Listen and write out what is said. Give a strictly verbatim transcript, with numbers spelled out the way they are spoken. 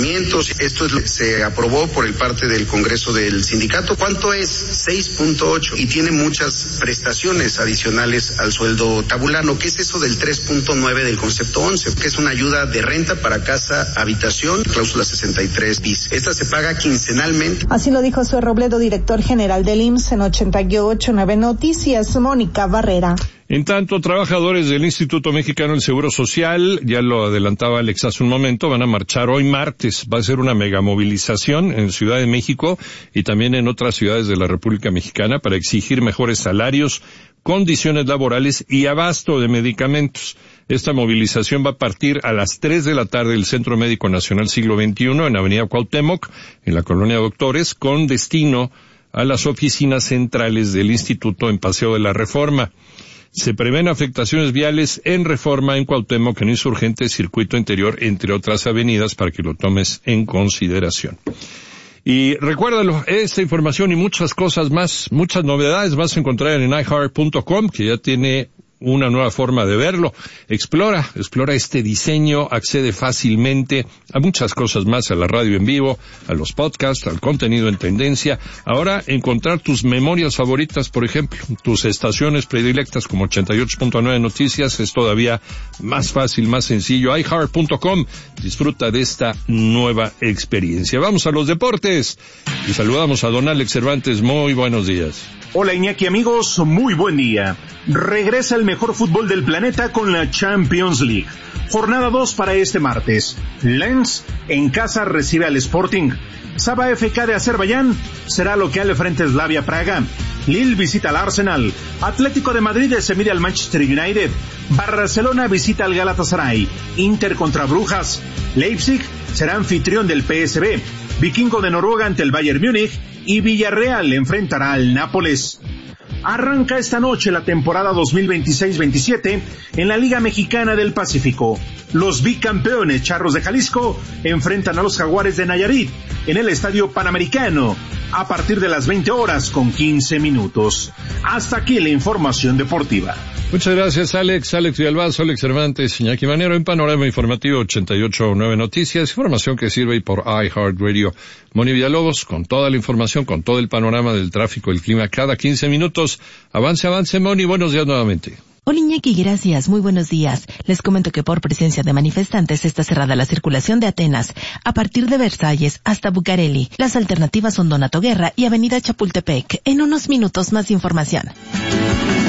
estacionamientos. Esto es, se aprobó por el parte del Congreso del sindicato. ¿Cuánto es? seis punto ocho y tiene muchas prestaciones adicionales al sueldo tabulano. ¿Qué es eso del tres punto nueve del concepto once? Que es una ayuda de renta para casa, habitación, cláusula sesenta y tres bis. Esta se paga quincenalmente. Así lo dijo Zoe Robledo, director general del I M S S en ochenta y ocho nueve Noticias. Mónica Barrera. En tanto, trabajadores del Instituto Mexicano del Seguro Social, ya lo adelantaba Alex hace un momento, van a marchar hoy martes. Va a ser una megamovilización en Ciudad de México y también en otras ciudades de la República Mexicana para exigir mejores salarios, condiciones laborales y abasto de medicamentos. Esta movilización va a partir a las tres de la tarde del Centro Médico Nacional Siglo veintiuno en Avenida Cuauhtémoc, en la Colonia Doctores, con destino a las oficinas centrales del Instituto en Paseo de la Reforma. Se prevén afectaciones viales en Reforma, en Cuauhtémoc, en Insurgentes, Circuito Interior, entre otras avenidas, para que lo tomes en consideración. Y recuérdalo, esta información y muchas cosas más, muchas novedades vas a encontrar en i heart punto com, que ya tiene una nueva forma de verlo. Explora, explora este diseño, accede fácilmente a muchas cosas más, a la radio en vivo, a los podcasts, al contenido en tendencia. Ahora, encontrar tus memorias favoritas, por ejemplo, tus estaciones predilectas como ochenta y ocho punto nueve Noticias, es todavía más fácil, más sencillo. i heart punto com, disfruta de esta nueva experiencia. Vamos a los deportes y saludamos a don Alex Cervantes. Muy buenos días. Hola Iñaki, amigos, muy buen día. Regresa el mejor fútbol del planeta con la Champions League. Jornada dos para este martes. Lens en casa recibe al Sporting. Saba F K de Azerbaiyán será local frente a Slavia Praga. Lille visita al Arsenal. Atlético de Madrid se mide al Manchester United. Barcelona visita al Galatasaray. Inter contra Brujas. Leipzig será anfitrión del P S V. Vikingo de Noruega ante el Bayern Múnich. Y Villarreal enfrentará al Nápoles. Arranca esta noche la temporada dos mil veintiséis veintisiete en la Liga Mexicana del Pacífico. Los bicampeones Charros de Jalisco enfrentan a los Jaguares de Nayarit en el Estadio Panamericano a partir de las veinte horas con quince minutos. Hasta aquí la información deportiva. Muchas gracias, Alex. Alex Villalbazo, Alex Cervantes, Iñaki Manero en Panorama Informativo ochenta y ocho nueve Noticias, información que sirve por iHeartRadio. Moni Villalobos, con toda la información, con todo el panorama del tráfico, el clima, cada quince minutos. Avance, avance, Moni, buenos días nuevamente. Hola Iñaki, gracias, muy buenos días. Les comento que por presencia de manifestantes está cerrada la circulación de Atenas, a partir de Versalles hasta Bucareli. Las alternativas son Donato Guerra y Avenida Chapultepec. En unos minutos más información.